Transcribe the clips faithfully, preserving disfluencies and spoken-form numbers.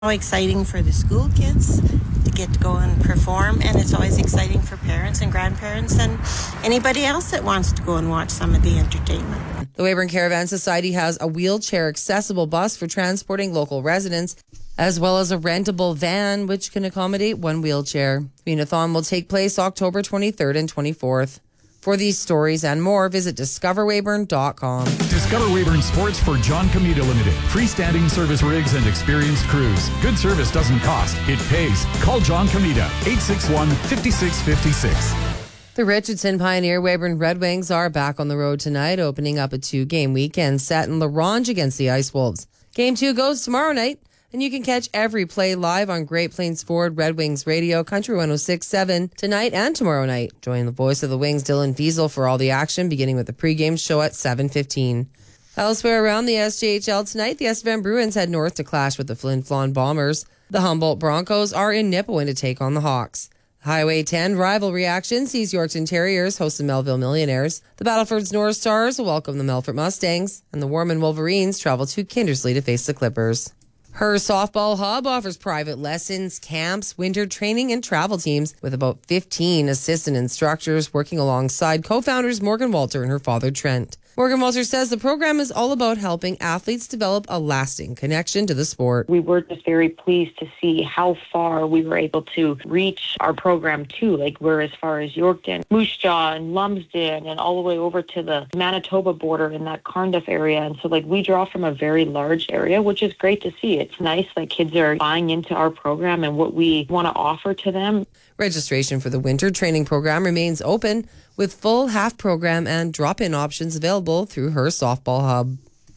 Exciting for the school kids to get to go and perform, and it's always exciting for parents and grandparents and anybody else that wants to go and watch some of the entertainment. The Weyburn Caravan Society has a wheelchair accessible bus for transporting local residents, as well as a rentable van which can accommodate one wheelchair. Communathon will take place October twenty-third and twenty-fourth. For these stories and more, visit discover weyburn dot com. Discover Weyburn Sports for John Comita Limited. Freestanding service rigs and experienced crews. Good service doesn't cost, it pays. Call John Comita, eight six one, five six five six. The Richardson Pioneer Weyburn Red Wings are back on the road tonight, opening up a two-game weekend set in La Ronge against the Ice Wolves. Game two goes tomorrow night, and you can catch every play live on Great Plains Ford Red Wings Radio, Country one oh six point seven, tonight and tomorrow night. Join the voice of the Wings, Dylan Fiesel, for all the action, beginning with the pregame show at seven fifteen. Elsewhere around the S J H L tonight, the Estevan Bruins head north to clash with the Flin Flon Bombers. The Humboldt Broncos are in Nipawin to take on the Hawks. Highway ten rivalry action sees Yorkton Terriers host the Melville Millionaires. The Battleford's North Stars will welcome the Melfort Mustangs, and the Warman Wolverines travel to Kindersley to face the Clippers. Her Softball Hub offers private lessons, camps, winter training, and travel teams with about fifteen assistant instructors working alongside co-founders Morgan Walter and her father Trent. Morgan Walter says the program is all about helping athletes develop a lasting connection to the sport. We were just very pleased to see how far we were able to reach our program too. Like we're as far as Yorkton, Moose Jaw, and Lumsden, and all the way over to the Manitoba border in that Cardiff area. And so like we draw from a very large area, which is great to see. It's nice that kids are buying into our program and what we want to offer to them. Registration for the winter training program remains open, with full half program and drop-in options available through her Softball Hub.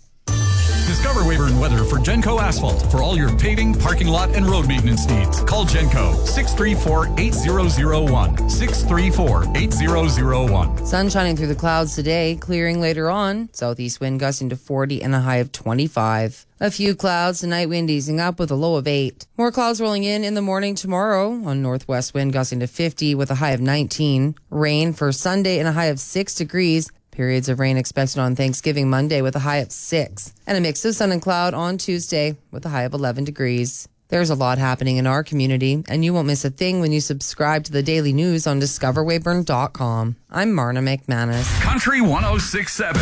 Discover Weyburn Weather for Genco Asphalt. For all your paving, parking lot, and road maintenance needs, call Genco, six three four, eight zero zero one, six three four, eight zero zero one. Sun shining through the clouds today, clearing later on. Southeast wind gusting to forty and a high of twenty-five. A few clouds tonight, wind easing up with a low of eight. More clouds rolling in in the morning tomorrow on northwest wind gusting to fifty with a high of nineteen. Rain for Sunday and a high of six degrees. Periods of rain expected on Thanksgiving Monday with a high of six. And a mix of sun and cloud on Tuesday with a high of eleven degrees. There's a lot happening in our community, and you won't miss a thing when you subscribe to the daily news on discover weyburn dot com. I'm Marna McManus. Country one oh six point seven.